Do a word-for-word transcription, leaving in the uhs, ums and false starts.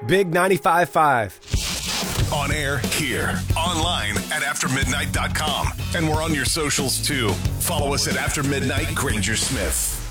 Big ninety-five point five. On air, here, online at after midnight dot com. And we're on your socials too. Follow us at After Midnight Granger Smith.